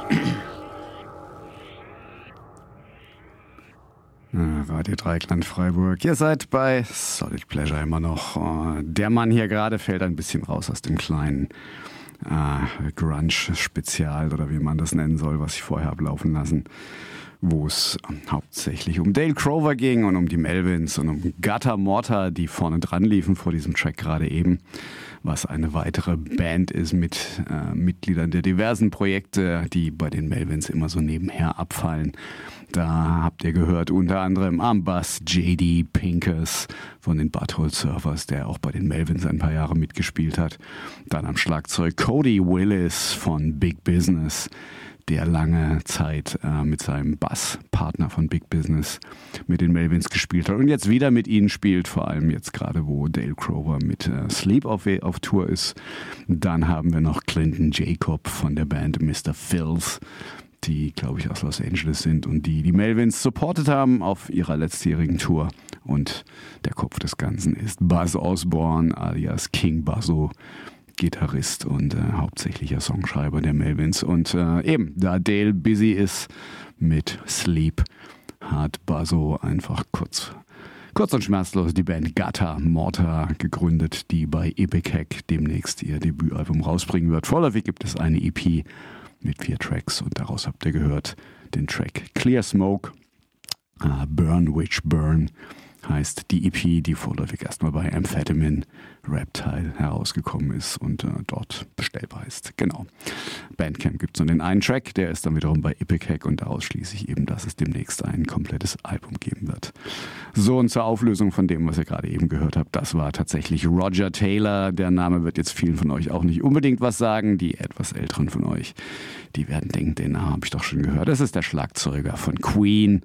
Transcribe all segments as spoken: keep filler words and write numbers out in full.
Radio Dreieckland Freiburg. Ihr seid bei Solid Pleasure immer noch. Der Mann hier gerade fällt ein bisschen raus aus dem kleinen äh, Grunge-Spezial oder wie man das nennen soll, was ich vorher habe laufen lassen, wo es hauptsächlich um Dale Crover ging und um die Melvins und um Gutta Morta, die vorne dran liefen vor diesem Track gerade eben, was eine weitere Band ist mit äh, Mitgliedern der diversen Projekte, die bei den Melvins immer so nebenher abfallen. Da habt ihr gehört unter anderem am Bass J D Pincus von den Butthole Surfers, der auch bei den Melvins ein paar Jahre mitgespielt hat. Dann am Schlagzeug Cody Willis von Big Business, der lange Zeit äh, mit seinem Basspartner von Big Business mit den Melvins gespielt hat und jetzt wieder mit ihnen spielt, vor allem jetzt gerade, wo Dale Crover mit äh, Sleep auf, auf Tour ist. Dann haben wir noch Clinton Jacob von der Band Mister Phils, die, glaube ich, aus Los Angeles sind und die die Melvins supportet haben auf ihrer letztjährigen Tour. Und der Kopf des Ganzen ist Buzz Osborne alias King Buzzo, Gitarrist und äh, hauptsächlicher Songschreiber der Melvins. Und äh, eben, da Dale busy ist mit Sleep, hat Buzzo einfach kurz, kurz und schmerzlos die Band Gutta Morta gegründet, die bei Epic Hack demnächst ihr Debütalbum rausbringen wird. Vorläufig gibt es eine E P mit vier Tracks und daraus habt ihr gehört den Track Clear Smoke, uh, Burn Witch Burn heißt die E P, die vorläufig erstmal bei Amphetamine Reptile herausgekommen ist und äh, dort bestellbar ist. Genau. Bandcamp gibt es nur den einen Track, der ist dann wiederum bei Epic Hack und daraus schließe ich eben, dass es demnächst ein komplettes Album geben wird. So, und zur Auflösung von dem, was ihr gerade eben gehört habt, das war tatsächlich Roger Taylor. Der Name wird jetzt vielen von euch auch nicht unbedingt was sagen. Die etwas älteren von euch, die werden denken, den Namen habe ich doch schon gehört. Das ist der Schlagzeuger von Queen,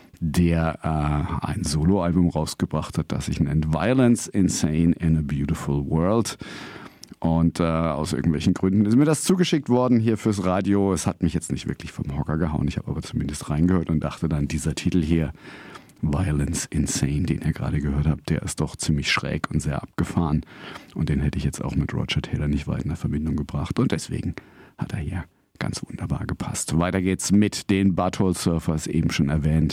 der äh, ein Soloalbum rausgebracht hat, das sich nennt Violence Insane in a Beautiful World. Und äh, aus irgendwelchen Gründen ist mir das zugeschickt worden hier fürs Radio. Es hat mich jetzt nicht wirklich vom Hocker gehauen. Ich habe aber zumindest reingehört und dachte dann, dieser Titel hier, Violence Insane, den ihr gerade gehört habt, der ist doch ziemlich schräg und sehr abgefahren. Und den hätte ich jetzt auch mit Roger Taylor nicht weit in Verbindung gebracht. Und deswegen hat er hier ganz wunderbar gepasst. Weiter geht's mit den Butthole Surfers, eben schon erwähnt.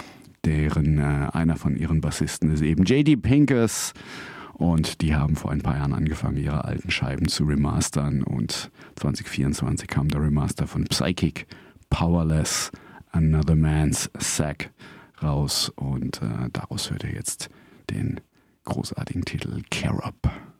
Deren äh, einer von ihren Bassisten ist eben J D Pincus. Und die haben vor ein paar Jahren angefangen, ihre alten Scheiben zu remastern. Und zwanzig vierundzwanzig kam der Remaster von Psychic, Powerless, Another Man's Sack raus. Und äh, daraus hört ihr jetzt den großartigen Titel Care Up.